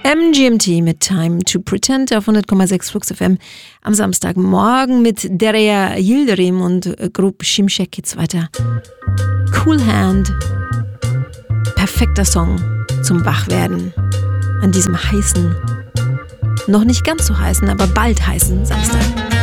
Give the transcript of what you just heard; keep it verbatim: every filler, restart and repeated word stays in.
M G M T mit Time to Pretend auf hundert Komma sechs Flux F M. Am Samstagmorgen mit Derya Yildirim und Grup Şimşek geht's weiter. Cool Hand. Perfekter Song zum Wachwerden an diesem heißen, noch nicht ganz so heißen, aber bald heißen Samstag.